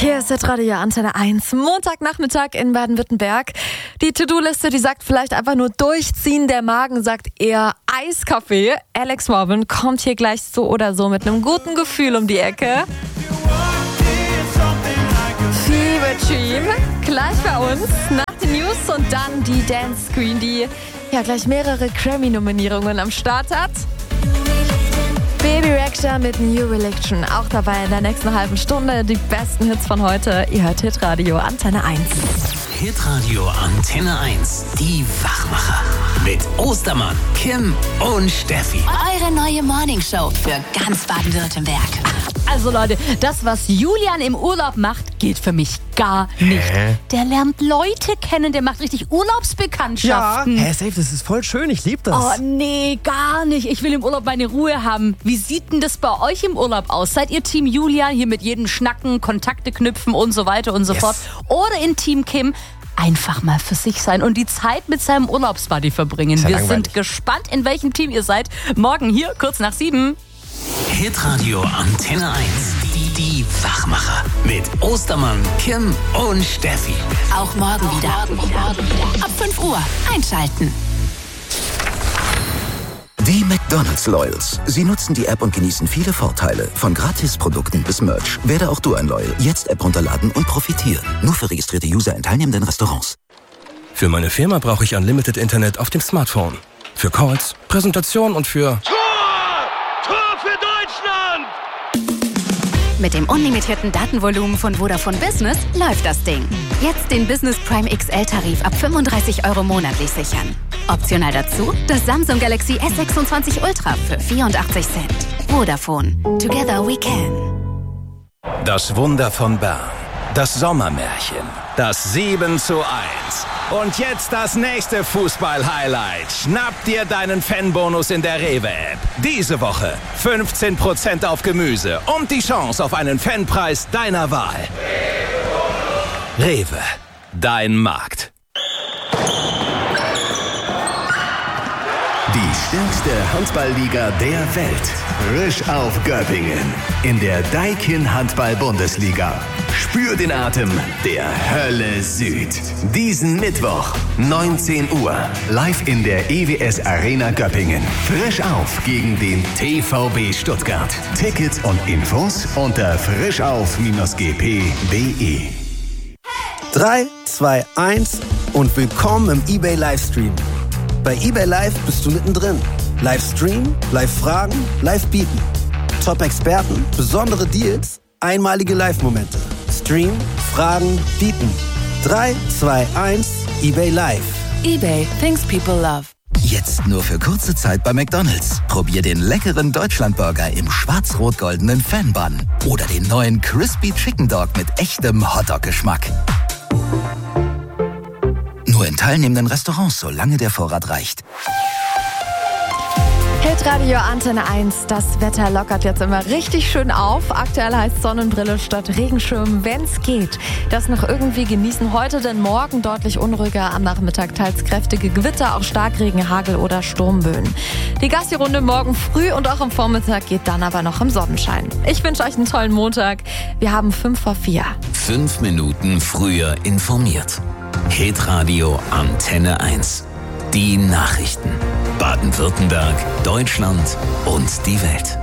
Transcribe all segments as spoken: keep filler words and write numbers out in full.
Hier ist Hitradio Antenne eins, Montagnachmittag in Baden-Württemberg. Die To-Do-Liste, die sagt vielleicht einfach nur durchziehen, der Magen sagt eher Eiskaffee. Alex Morgan kommt hier gleich so oder so mit einem guten Gefühl um die Ecke. Fever Dream, gleich bei uns, nach den News und dann die Dance Screen, die ja gleich mehrere Grammy-Nominierungen am Start hat. Baby Rexha mit New Religion, auch dabei in der nächsten halben Stunde die besten Hits von heute. Ihr hört Hitradio Antenne eins. Hitradio Antenne eins, die Wachmacher. Mit Ostermann, Kim und Steffi. Eure neue Morningshow für ganz Baden-Württemberg. Also Leute, das, was Julian im Urlaub macht, gilt für mich gar nicht. Hä? Der lernt Leute kennen, der macht richtig Urlaubsbekanntschaften. Hä, safe, das ist voll schön, ich liebe das. Oh nee, gar nicht. Ich will im Urlaub meine Ruhe haben. Wie sieht denn das bei euch im Urlaub aus? Seid ihr Team Julian, hier mit jedem Schnacken, Kontakte knüpfen und so weiter und so Yes. fort? Oder in Team Kim? Einfach mal für sich sein und die Zeit mit seinem Urlaubsbuddy verbringen. Ist ja Wir langweilig. sind gespannt, in welchem Team ihr seid. Morgen hier, kurz nach sieben. Hitradio Antenne eins, die, die Wachmacher. Mit Ostermann, Kim und Steffi. Auch morgen wieder. Ab fünf Uhr einschalten. Die McDonald's Loyals. Sie nutzen die App und genießen viele Vorteile. Von Gratisprodukten bis Merch. Werde auch du ein Loyal. Jetzt App runterladen und profitieren. Nur für registrierte User in teilnehmenden Restaurants. Für meine Firma brauche ich Unlimited Internet auf dem Smartphone. Für Calls, Präsentation und für... Tor! Tor für Deutschland! Mit dem unlimitierten Datenvolumen von Vodafone Business läuft das Ding. Jetzt den Business Prime X L-Tarif ab fünfunddreißig Euro monatlich sichern. Optional dazu das Samsung Galaxy S sechsundzwanzig Ultra für vierundachtzig Cent. Vodafone. Together we can. Das Wunder von Bern. Das Sommermärchen. Das sieben zu eins. Und jetzt das nächste Fußball-Highlight. Schnapp dir deinen Fanbonus in der Rewe-App. Diese Woche fünfzehn Prozent auf Gemüse und die Chance auf einen Fanpreis deiner Wahl. Rewe. Dein Markt. Die stärkste Handballliga der Welt. Frisch auf Göppingen. In der Daikin Handball-Bundesliga. Spür den Atem der Hölle Süd. Diesen Mittwoch, neunzehn Uhr. Live in der E W S Arena Göppingen. Frisch auf gegen den T V B Stuttgart. Tickets und Infos unter frischauf Bindestrich g p punkt d e. drei, zwei, eins und willkommen im eBay Livestream. Bei eBay Live bist du mittendrin. Livestream, Live-Fragen, Live-Bieten. Top-Experten, besondere Deals, einmalige Live-Momente. Stream, Fragen, Bieten. drei, zwei, eins, eBay Live. eBay, things people love. Jetzt nur für kurze Zeit bei McDonald's. Probier den leckeren Deutschlandburger im schwarz-rot-goldenen Fan-Bun. Oder den neuen Crispy Chicken Dog mit echtem Hotdog-Geschmack. Nur in teilnehmenden Restaurants, solange der Vorrat reicht. Hitradio Antenne eins, das Wetter lockert jetzt immer richtig schön auf. Aktuell heißt Sonnenbrille statt Regenschirm, wenn's geht. Das noch irgendwie genießen heute, denn morgen deutlich unruhiger, am Nachmittag teils kräftige Gewitter, auch Starkregen, Hagel oder Sturmböen. Die Gassi-Runde morgen früh und auch am Vormittag geht dann aber noch im Sonnenschein. Ich wünsche euch einen tollen Montag. Wir haben fünf vor vier. Fünf Minuten früher informiert. Hitradio Antenne eins. Die Nachrichten. Baden-Württemberg, Deutschland und die Welt.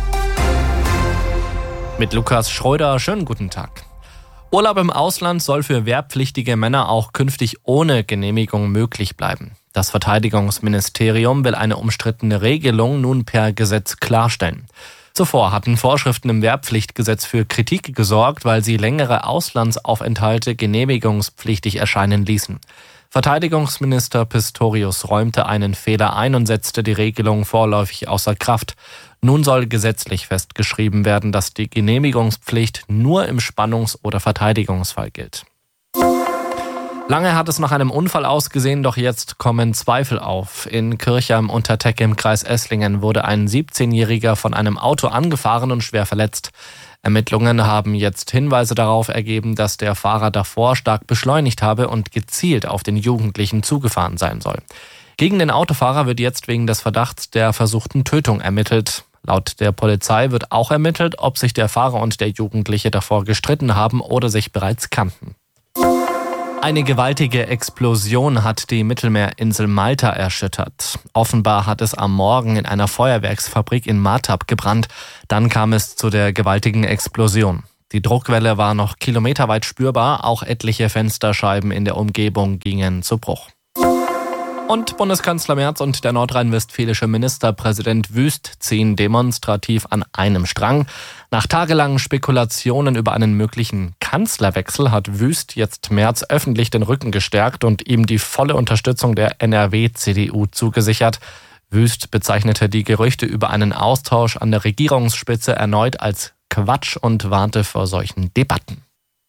Mit Lukas Schröder, schönen guten Tag. Urlaub im Ausland soll für wehrpflichtige Männer auch künftig ohne Genehmigung möglich bleiben. Das Verteidigungsministerium will eine umstrittene Regelung nun per Gesetz klarstellen. Zuvor hatten Vorschriften im Wehrpflichtgesetz für Kritik gesorgt, weil sie längere Auslandsaufenthalte genehmigungspflichtig erscheinen ließen. Verteidigungsminister Pistorius räumte einen Fehler ein und setzte die Regelung vorläufig außer Kraft. Nun soll gesetzlich festgeschrieben werden, dass die Genehmigungspflicht nur im Spannungs- oder Verteidigungsfall gilt. Lange hat es nach einem Unfall ausgesehen, doch jetzt kommen Zweifel auf. In Kirchheim unter Teck im Kreis Esslingen wurde ein siebzehnjähriger von einem Auto angefahren und schwer verletzt. Ermittlungen haben jetzt Hinweise darauf ergeben, dass der Fahrer davor stark beschleunigt habe und gezielt auf den Jugendlichen zugefahren sein soll. Gegen den Autofahrer wird jetzt wegen des Verdachts der versuchten Tötung ermittelt. Laut der Polizei wird auch ermittelt, ob sich der Fahrer und der Jugendliche davor gestritten haben oder sich bereits kannten. Eine gewaltige Explosion hat die Mittelmeerinsel Malta erschüttert. Offenbar hat es am Morgen in einer Feuerwerksfabrik in Martab gebrannt. Dann kam es zu der gewaltigen Explosion. Die Druckwelle war noch kilometerweit spürbar. Auch etliche Fensterscheiben in der Umgebung gingen zu Bruch. Und Bundeskanzler Merz und der nordrhein-westfälische Ministerpräsident Wüst ziehen demonstrativ an einem Strang. Nach tagelangen Spekulationen über einen möglichen Kanzlerwechsel hat Wüst jetzt Merz öffentlich den Rücken gestärkt und ihm die volle Unterstützung der N R W-C D U zugesichert. Wüst bezeichnete die Gerüchte über einen Austausch an der Regierungsspitze erneut als Quatsch und warnte vor solchen Debatten.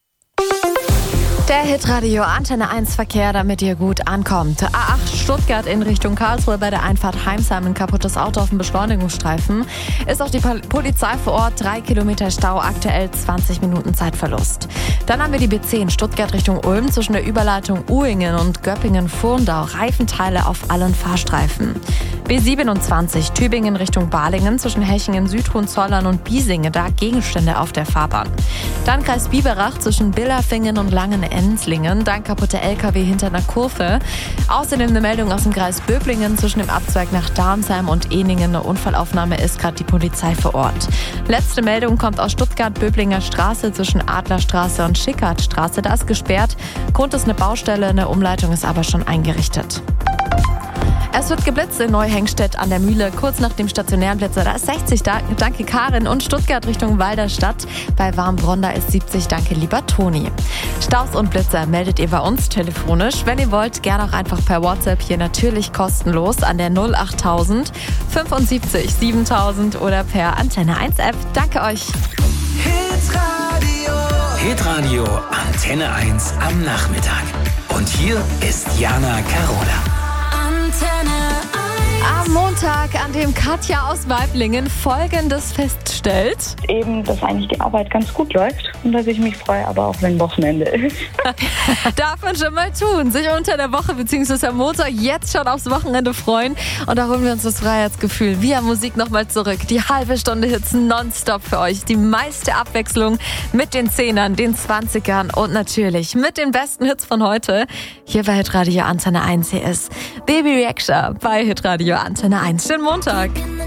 Der Hitradio Antenne eins Verkehr, damit ihr gut ankommt. A acht Stuttgart in Richtung Karlsruhe bei der Einfahrt Heimsheim, ein kaputtes Auto auf dem Beschleunigungsstreifen. Ist auch die Polizei vor Ort, drei Kilometer Stau, aktuell zwanzig Minuten Zeitverlust. Dann haben wir die B zehn Stuttgart Richtung Ulm zwischen der Überleitung Uhingen und Göppingen-Furndau. Reifenteile auf allen Fahrstreifen. B siebenundzwanzig Tübingen Richtung Balingen zwischen Hechingen, Südhohenzollern und Biesingen, da Gegenstände auf der Fahrbahn. Dann Kreis Biberach zwischen Billerfingen und Langenenslingen, dann kaputte L K W hinter einer Kurve. Außerdem eine Meldung aus dem Kreis Böblingen zwischen dem Abzweig nach Darmsheim und Ehningen. Eine Unfallaufnahme ist gerade die Polizei vor Ort. Letzte Meldung kommt aus Stuttgart-Böblinger Straße zwischen Adlerstraße und Schickardtstraße. Da ist gesperrt. Grund ist eine Baustelle, eine Umleitung ist aber schon eingerichtet. Es wird geblitzt in Neuhengstedt an der Mühle, kurz nach dem stationären Blitzer. Da ist sechzig, danke Karin. Und Stuttgart Richtung Walderstadt. Bei Warmbronn, da ist siebzig, danke lieber Toni. Staus und Blitzer meldet ihr bei uns telefonisch. Wenn ihr wollt, gerne auch einfach per WhatsApp, hier natürlich kostenlos an der null achttausend fünfundsiebzig siebentausend oder per Antenne eins App. Danke euch. Hitradio. Hitradio Antenne eins am Nachmittag. Und hier ist Jana Carola. Am Montag, an dem Katja aus Weiblingen Folgendes feststellt. Eben, dass eigentlich die Arbeit ganz gut läuft und dass ich mich freue, aber auch wenn Wochenende ist. Darf man schon mal tun. Sich unter der Woche bzw. am Montag jetzt schon aufs Wochenende freuen. Und da holen wir uns das Freiheitsgefühl via Musik nochmal zurück. Die halbe Stunde Hits nonstop für euch. Die meiste Abwechslung mit den Zehnern, den Zwanzigern und natürlich mit den besten Hits von heute. Hier bei Hitradio Antenne eins. Hier ist Baby Reaction bei Hitradio Antenne eins. Schönen Montag.